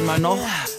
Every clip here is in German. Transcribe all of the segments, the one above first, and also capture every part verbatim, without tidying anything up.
einmal noch.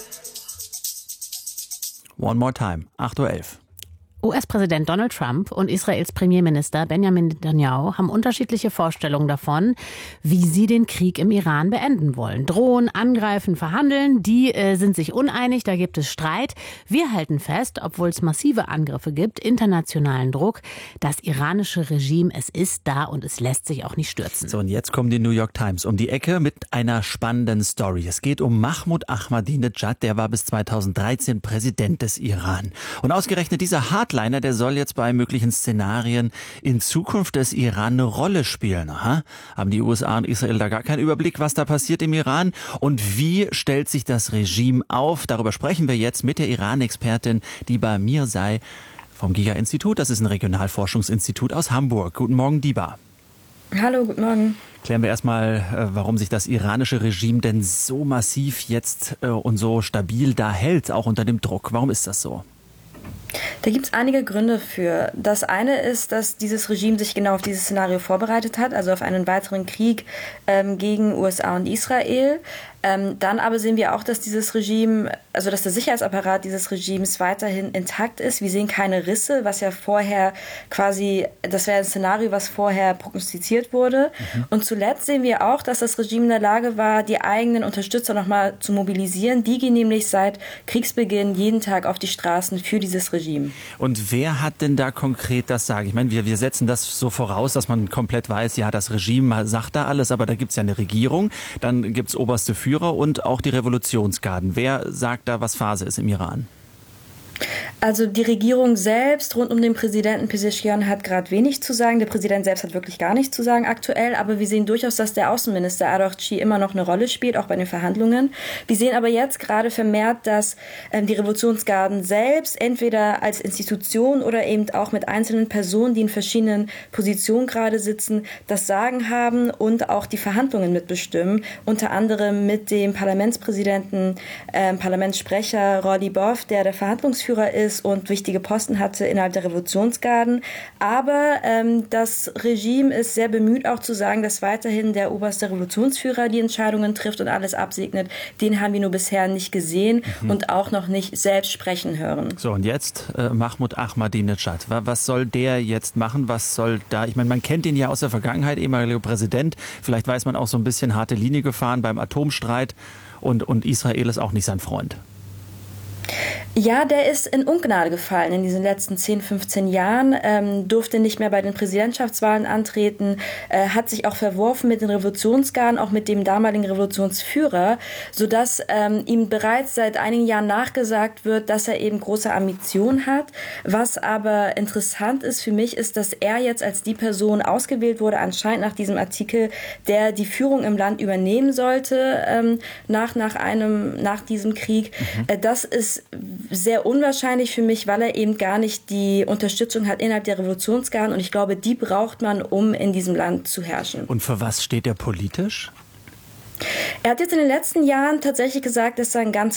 One more time. acht Uhr elf. U S-Präsident Donald Trump und Israels Premierminister Benjamin Netanyahu haben unterschiedliche Vorstellungen davon, wie sie den Krieg im Iran beenden wollen. Drohen, angreifen, verhandeln, die äh, sind sich uneinig, da gibt es Streit. Wir halten fest, obwohl es massive Angriffe gibt, internationalen Druck, das iranische Regime, es ist da und es lässt sich auch nicht stürzen. So, und jetzt kommen die New York Times um die Ecke mit einer spannenden Story. Es geht um Mahmoud Ahmadinejad, der war bis zweitausenddreizehn Präsident des Iran. Und ausgerechnet dieser Hardliner, der soll jetzt bei möglichen Szenarien in Zukunft des Iran eine Rolle spielen. Aha. Haben die U S A und Israel da gar keinen Überblick, was da passiert im Iran? Und wie stellt sich das Regime auf? Darüber sprechen wir jetzt mit der Iran-Expertin Diba Mirzai vom Giga-Institut. Das ist ein Regionalforschungsinstitut aus Hamburg. Guten Morgen, Diba. Hallo, guten Morgen. Klären wir erstmal, warum sich das iranische Regime denn so massiv jetzt und so stabil da hält, auch unter dem Druck. Warum ist das so? Da gibt es einige Gründe für. Das eine ist, dass dieses Regime sich genau auf dieses Szenario vorbereitet hat, also auf einen weiteren Krieg ähm, gegen U S A und Israel. Ähm, dann aber sehen wir auch, dass dieses Regime, also dass der Sicherheitsapparat dieses Regimes weiterhin intakt ist. Wir sehen keine Risse, was ja vorher quasi, das wäre ein Szenario, was vorher prognostiziert wurde. Mhm. Und zuletzt sehen wir auch, dass das Regime in der Lage war, die eigenen Unterstützer nochmal zu mobilisieren. Die gehen nämlich seit Kriegsbeginn jeden Tag auf die Straßen für dieses Regime. Und wer hat denn da konkret das Sagen? Ich meine, wir, wir setzen das so voraus, dass man komplett weiß, ja, das Regime sagt da alles, aber da gibt es ja eine Regierung, dann gibt es oberste Führer und auch die Revolutionsgarden. Wer sagt da, was Phase ist im Iran? Also die Regierung selbst rund um den Präsidenten Pezeshkian hat gerade wenig zu sagen. Der Präsident selbst hat wirklich gar nichts zu sagen aktuell. Aber wir sehen durchaus, dass der Außenminister Araghchi immer noch eine Rolle spielt, auch bei den Verhandlungen. Wir sehen aber jetzt gerade vermehrt, dass ähm, die Revolutionsgarden selbst entweder als Institution oder eben auch mit einzelnen Personen, die in verschiedenen Positionen gerade sitzen, das Sagen haben und auch die Verhandlungen mitbestimmen. Unter anderem mit dem Parlamentspräsidenten, ähm, Parlamentssprecher Rolly Boff, der der Verhandlungsführer ist und wichtige Posten hatte innerhalb der Revolutionsgarden. Aber ähm, das Regime ist sehr bemüht, auch zu sagen, dass weiterhin der oberste Revolutionsführer die Entscheidungen trifft und alles absegnet. Den haben wir nur bisher nicht gesehen mhm. und auch noch nicht selbst sprechen hören. So, und jetzt äh, Mahmoud Ahmadinejad. Was soll der jetzt machen? Was soll da? Ich meine, man kennt ihn ja aus der Vergangenheit, ehemaliger Präsident. Vielleicht weiß man auch so ein bisschen harte Linie gefahren beim Atomstreit. Und, und Israel ist auch nicht sein Freund. Ja, der ist in Ungnade gefallen in diesen letzten zehn, fünfzehn Jahren, ähm, durfte nicht mehr bei den Präsidentschaftswahlen antreten, äh, hat sich auch verworfen mit den Revolutionsgarden, auch mit dem damaligen Revolutionsführer, sodass ähm, ihm bereits seit einigen Jahren nachgesagt wird, dass er eben große Ambitionen hat. Was aber interessant ist für mich, ist, dass er jetzt als die Person ausgewählt wurde, anscheinend nach diesem Artikel, der die Führung im Land übernehmen sollte ähm, nach, nach, einem, nach diesem Krieg. Mhm. Äh, das ist sehr unwahrscheinlich für mich, weil er eben gar nicht die Unterstützung hat innerhalb der Revolutionsgarden. Und ich glaube, die braucht man, um in diesem Land zu herrschen. Und für was steht er politisch? Er hat jetzt in den letzten Jahren tatsächlich gesagt, dass er ein ganz